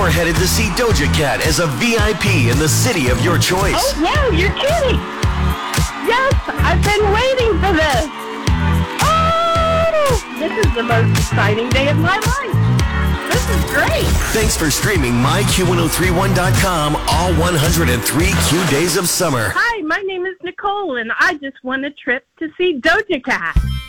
You're headed to see Doja Cat as a VIP in the city of your choice. Oh, no, you're kidding. Yes, I've been waiting for this. Oh, this is the most exciting day of my life. This is great. Thanks for streaming myQ1031.com all 103 Q days of summer. Hi, my name is Nicole, and I just won a trip to see Doja Cat.